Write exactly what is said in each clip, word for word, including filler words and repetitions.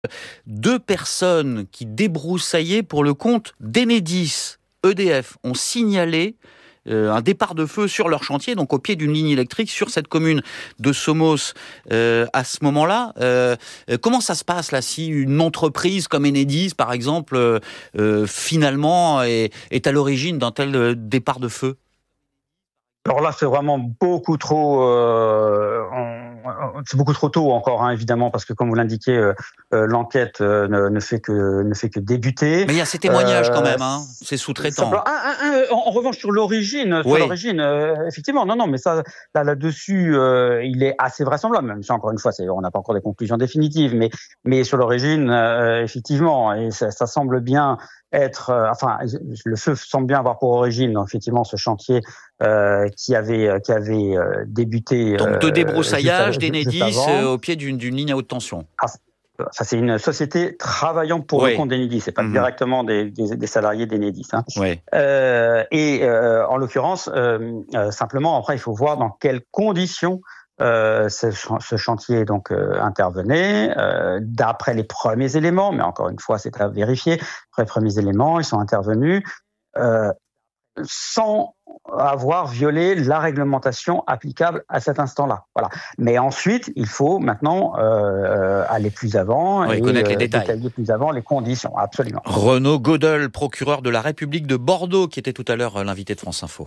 Deux personnes qui débroussaillaient pour le compte d'Enedis, E D F, ont signalé euh, un départ de feu sur leur chantier, donc au pied d'une ligne électrique sur cette commune de Somos. Euh, à ce moment-là, euh, comment ça se passe là si une entreprise comme Enedis, par exemple, euh, euh, finalement est, est à l'origine d'un tel euh, départ de feu ? Alors là, c'est vraiment beaucoup trop, euh, on, c'est beaucoup trop tôt encore, hein, évidemment, parce que comme vous l'indiquez, euh, euh, l'enquête euh, ne, ne fait que ne fait que débuter. Mais il y a ces témoignages euh, quand même, hein, ces sous-traitants. Un, un, un, en, en revanche, sur l'origine, sur oui. l'origine, euh, effectivement, non, non, mais ça, là, là-dessus, euh, il est assez vraisemblable. Même si encore une fois, c'est, on n'a pas encore des conclusions définitives, mais mais sur l'origine, euh, effectivement, et ça, ça semble bien être, euh, enfin, le feu semble bien avoir pour origine, effectivement, ce chantier euh, qui avait qui avait euh, débuté. Donc de débroussaillage euh, d'Enedis euh, au pied d'une, d'une ligne à haute tension. Ah, ça, c'est une société travaillant pour oui. le compte d'Enedis, c'est pas mmh. directement des, des, des salariés d'Enedis. Hein. Oui. Euh, et euh, en l'occurrence, euh, euh, simplement, après, il faut voir dans quelles conditions euh, ce, ce chantier donc euh, intervenait. Euh, d'après les premiers éléments, mais encore une fois, c'est à vérifier. Après les premiers éléments, ils sont intervenus euh, sans avoir violé la réglementation applicable à cet instant-là. Voilà. Mais ensuite, il faut maintenant euh, aller plus avant oui, et connaître les euh, détails. détailler plus avant les conditions. Absolument. Renaud Godel, procureur de la République de Bordeaux, qui était tout à l'heure l'invité de France Info.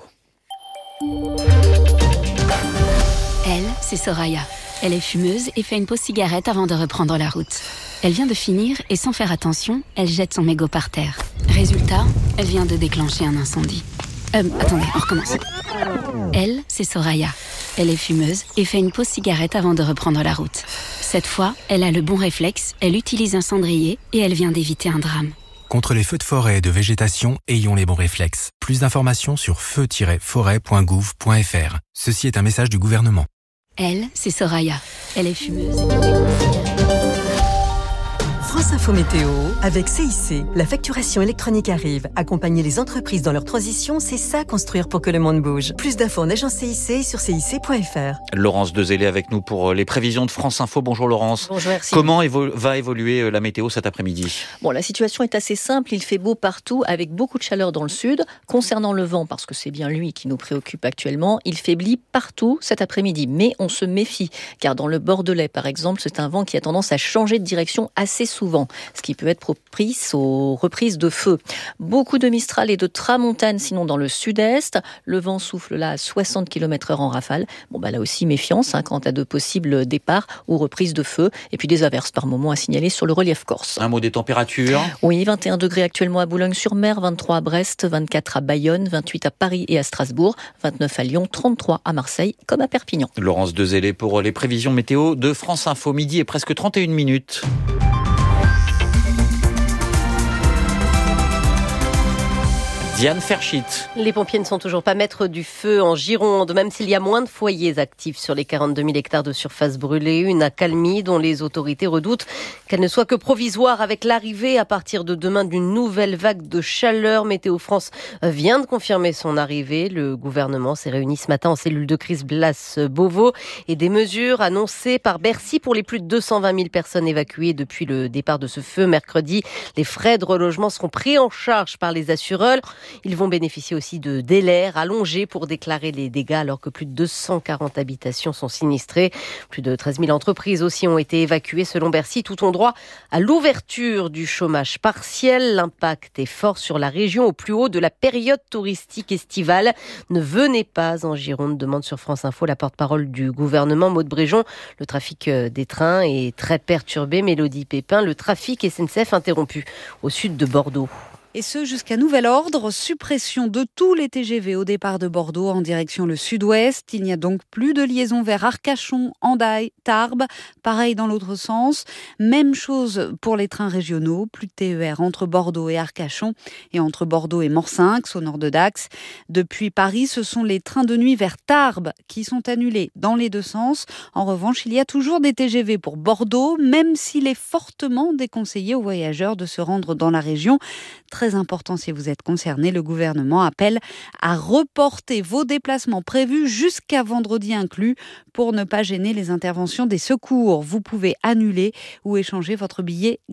Elle, c'est Soraya. Elle est fumeuse et fait une pause cigarette avant de reprendre la route. Elle vient de finir et sans faire attention, elle jette son mégot par terre. Résultat, elle vient de déclencher un incendie. Euh, attendez, on recommence. Elle, c'est Soraya. Elle est fumeuse et fait une pause cigarette avant de reprendre la route. Cette fois, elle a le bon réflexe, elle utilise un cendrier et elle vient d'éviter un drame. Contre les feux de forêt et de végétation, ayons les bons réflexes. Plus d'informations sur feu tiret forêt point gouv point f r. Ceci est un message du gouvernement. Elle, c'est Soraya. Elle est fumeuse. France Info Météo, avec C I C. La facturation électronique arrive. Accompagner les entreprises dans leur transition, c'est ça, construire pour que le monde bouge. Plus d'infos en agence C I C sur C I C point F R. Laurence Dezélé avec nous pour les prévisions de France Info. Bonjour Laurence. Bonjour, merci. Comment évo- va évoluer la météo cet après-midi ? Bon, la situation est assez simple. Il fait beau partout, avec beaucoup de chaleur dans le sud. Concernant le vent, parce que c'est bien lui qui nous préoccupe actuellement, il faiblit partout cet après-midi. Mais on se méfie, car dans le Bordelais, par exemple, c'est un vent qui a tendance à changer de direction assez souvent. Souvent, ce qui peut être propice aux reprises de feu. Beaucoup de Mistral et de Tramontane, sinon dans le sud-est. Le vent souffle là à soixante kilomètres heure en rafale. Bon, bah là aussi, méfiance hein, quant à de possibles départs ou reprises de feu. Et puis des averses par moment à signaler sur le relief corse. Un mot des températures ? Oui, vingt et un degrés actuellement à Boulogne-sur-Mer, vingt-trois à Brest, vingt-quatre à Bayonne, vingt-huit à Paris et à Strasbourg, vingt-neuf à Lyon, trente-trois à Marseille, comme à Perpignan. Laurence Dezélé pour les prévisions météo de France Info. Midi et presque trente et une minutes. Diane Ferchit. Les pompiers ne sont toujours pas maîtres du feu en Gironde, même s'il y a moins de foyers actifs sur les quarante-deux mille hectares de surface brûlée. Une accalmie dont les autorités redoutent qu'elle ne soit que provisoire avec l'arrivée à partir de demain d'une nouvelle vague de chaleur. Météo France vient de confirmer son arrivée. Le gouvernement s'est réuni ce matin en cellule de crise Blas Beauvau et des mesures annoncées par Bercy pour les plus de deux cent vingt mille personnes évacuées depuis le départ de ce feu mercredi. Les frais de relogement seront pris en charge par les assureurs. Ils vont bénéficier aussi de délais rallongés pour déclarer les dégâts alors que plus de deux cent quarante habitations sont sinistrées. Plus de treize mille entreprises aussi ont été évacuées selon Bercy. Tout ont droit à l'ouverture du chômage partiel. L'impact est fort sur la région au plus haut de la période touristique estivale. Ne venez pas en Gironde, demande sur France Info la porte-parole du gouvernement, Maude Bréjon. Le trafic des trains est très perturbé. Mélodie Pépin, le trafic S N C F interrompu au sud de Bordeaux. Et ce, jusqu'à nouvel ordre, suppression de tous les T G V au départ de Bordeaux en direction le sud-ouest. Il n'y a donc plus de liaison vers Arcachon, Hendaye, Tarbes. Pareil dans l'autre sens. Même chose pour les trains régionaux. Plus de T E R entre Bordeaux et Arcachon et entre Bordeaux et Morsinx, au nord de Dax. Depuis Paris, ce sont les trains de nuit vers Tarbes qui sont annulés dans les deux sens. En revanche, il y a toujours des T G V pour Bordeaux, même s'il est fortement déconseillé aux voyageurs de se rendre dans la région. Très très important si vous êtes concerné. Le gouvernement appelle à reporter vos déplacements prévus jusqu'à vendredi inclus pour ne pas gêner les interventions des secours. Vous pouvez annuler ou échanger votre billet